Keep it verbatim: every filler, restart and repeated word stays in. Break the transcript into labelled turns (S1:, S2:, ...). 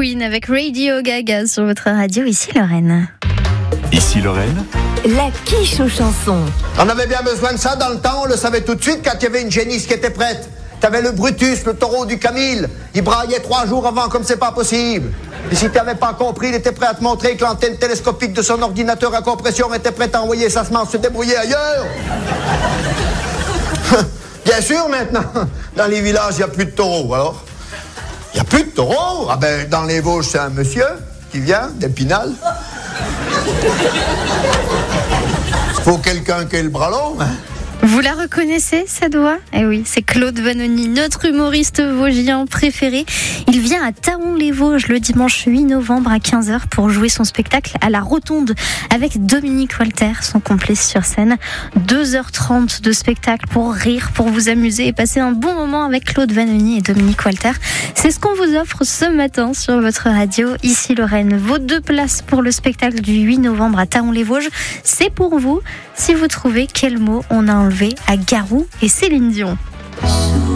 S1: Queen avec Radio Gaga sur votre radio. Ici Lorraine.
S2: Ici Lorraine.
S3: La quiche aux chansons.
S4: On avait bien besoin de ça dans le temps, on le savait tout de suite quand il y avait une génisse qui était prête. T'avais le Brutus, le taureau du Camille. Il braillait trois jours avant comme c'est pas possible. Et si t'avais pas compris, il était prêt à te montrer que l'antenne télescopique de son ordinateur à compression était prête à envoyer sa semence se débrouiller ailleurs. Bien sûr, maintenant, dans les villages, il n'y a plus de taureaux, alors. Il n'y a plus de taureaux. Ah ben, dans les Vosges, c'est un monsieur qui vient d'Épinal. Faut quelqu'un qui ait le bras long, hein.
S1: Vous la reconnaissez, cette voix ? Eh oui, c'est Claude Vanoni, notre humoriste vosgien préféré. Il vient à Thaon-les-Vosges le dimanche huit novembre à quinze heures pour jouer son spectacle à la Rotonde avec Dominique Walter, son complice sur scène. deux heures trente de spectacle pour rire, pour vous amuser et passer un bon moment avec Claude Vanoni et Dominique Walter. C'est ce qu'on vous offre ce matin sur votre radio, ici Lorraine. Vos deux places pour le spectacle du huit novembre à Thaon-les-Vosges, c'est pour vous si vous trouvez quel mot on a enlevé à Garou et Céline Dion.